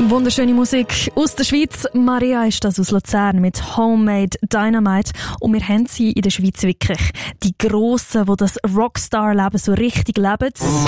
Wunderschöne Musik aus der Schweiz. Maria ist das aus Luzern mit Homemade Dynamite. Und wir haben sie in der Schweiz wirklich. Die Grossen, die das Rockstar-Leben so richtig leben.